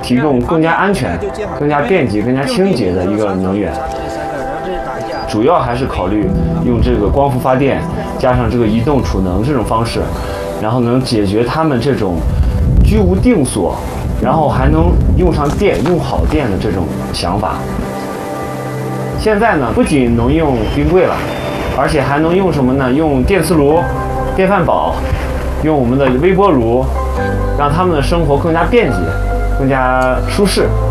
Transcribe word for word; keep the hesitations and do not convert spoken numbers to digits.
提供更加安全、更加便捷、更加清洁的一个能源。主要还是考虑用这个光伏发电加上这个移动储能这种方式，然后能解决他们这种居无定所，然后还能用上电、用好电的这种想法。现在呢，不仅能用冰柜了，而且还能用什么呢？用电磁炉、电饭煲，用我们的微波炉，让他们的生活更加便捷、更加舒适。